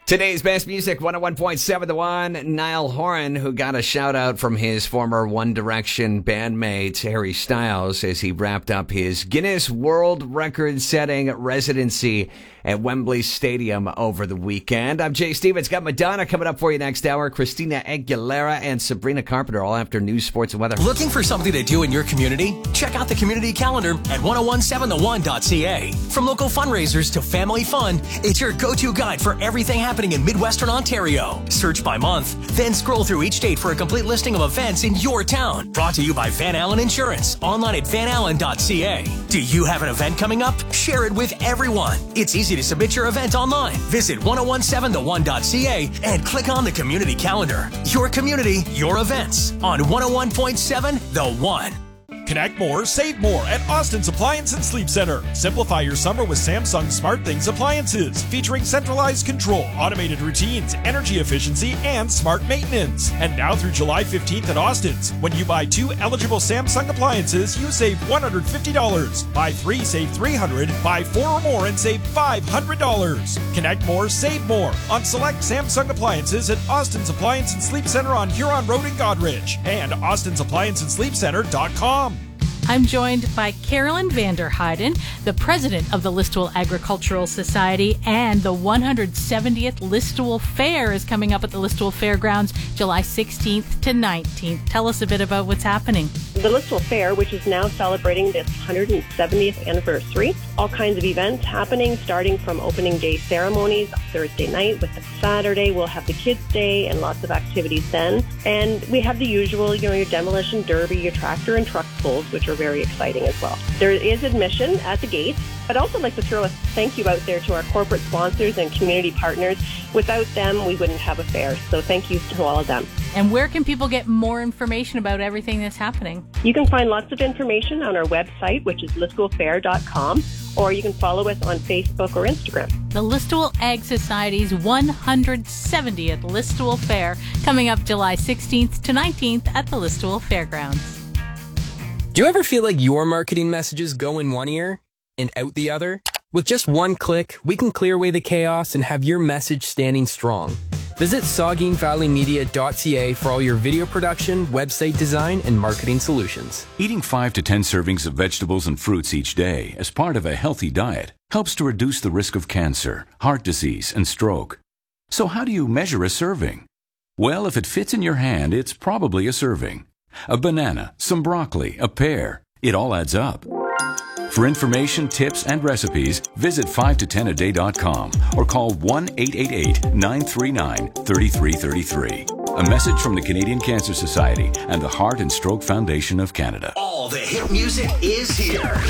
Today's best music, 101.7 The One. Niall Horan, who got a shout out from his former One Direction bandmate, Harry Styles, as he wrapped up his Guinness World Record setting residency at Wembley Stadium over the weekend. I'm Jay Stevens. Got Madonna coming up for you next hour. Christina Aguilera and Sabrina Carpenter all after news, sports, and weather. Looking for something to do in your community? Check out the community calendar at 1017theone.ca. From local fundraisers to family fun, it's your go-to guide for everything happening in Midwestern Ontario. Search by month, then scroll through each date for a complete listing of events in your town. Brought to you by Van Allen Insurance, online at vanallen.ca. Do you have an event coming up? Share it with everyone. It's easy to submit your event online. Visit 1017theone.ca and click on the community calendar. Your community, your events on 101.7 The One. Connect more, save more at Austin's Appliance and Sleep Center. Simplify your summer with Samsung SmartThings appliances, featuring centralized control, automated routines, energy efficiency, and smart maintenance. And now through July 15th at Austin's, when you buy 2 eligible Samsung appliances, you save $150. Buy 3, save $300. Buy 4 or more and save $500. Connect more, save more on select Samsung appliances at Austin's Appliance and Sleep Center on Huron Road in Godrich and Austin'sApplianceAndSleepCenter.com. I'm joined by Carolyn Vanderheiden, the president of the Listowel Agricultural Society, and the 170th Listowel Fair is coming up at the Listowel Fairgrounds July 16th to 19th. Tell us a bit about what's happening. The Listowel Fair, which is now celebrating its 170th anniversary, all kinds of events happening, starting from opening day ceremonies Thursday night. With Saturday, we'll have the Kids' Day and lots of activities then. And we have the usual, your demolition derby, your tractor and truck pulls, which are very exciting as well. There is admission at the gate. I'd also like to throw a thank you out there to our corporate sponsors and community partners. Without them, we wouldn't have a fair. So thank you to all of them. And where can people get more information about everything that's happening? You can find lots of information on our website, which is listowelfair.com, or you can follow us on Facebook or Instagram. The Listowel Ag Society's 170th Listowel Fair coming up July 16th to 19th at the Listowel Fairgrounds. Do you ever feel like your marketing messages go in one ear and out the other? With just one click, we can clear away the chaos and have your message standing strong. Visit SaugeenValleyMedia.ca for all your video production, website design, and marketing solutions. Eating 5 to 10 servings of vegetables and fruits each day as part of a healthy diet helps to reduce the risk of cancer, heart disease, and stroke. So how do you measure a serving? Well, if it fits in your hand, it's probably a serving. A banana, some broccoli, a pear, it all adds up. For information, tips, and recipes, visit 5to10aday.com or call 1-888-939-3333. A message from the Canadian Cancer Society and the Heart and Stroke Foundation of Canada. All the hit music is here.